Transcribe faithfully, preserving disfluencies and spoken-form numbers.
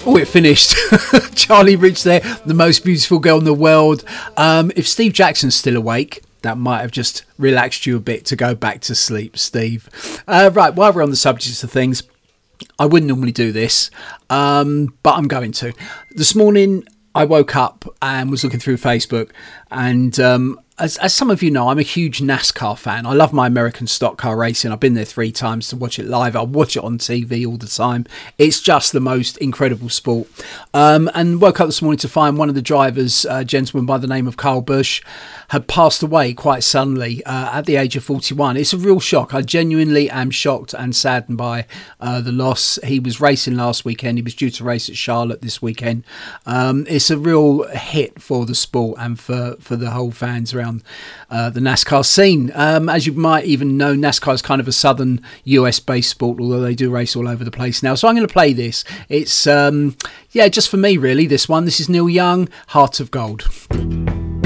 Oh, it finished. Charlie Rich there, the most beautiful girl in the world. Um, if Steve Jackson's still awake, that might have just relaxed you a bit to go back to sleep, Steve. Uh, right, while we're on the subject of things, I wouldn't normally do this, um, but I'm going to. This morning, I woke up and was looking through Facebook, and um, as, as some of you know, I'm a huge NASCAR fan. I love my American stock car racing. I've been there three times to watch it live. I watch it on T V all the time. It's just the most incredible sport. Um, and woke up this morning to find one of the drivers, a gentleman by the name of Kyle Busch, had passed away quite suddenly uh, at the age of forty-one. It's a real shock. I genuinely am shocked and saddened by uh, the loss. He was racing last weekend. He was due to race at Charlotte this weekend. Um, it's a real hit for the sport and for, for the whole fans around uh, the NASCAR scene. Um, as you might even know, NASCAR is kind of a southern U S based sport, although they do race all over the place now. So I'm going to play this. It's, um, yeah, just for me, really, this one. This is Neil Young, Heart of Gold.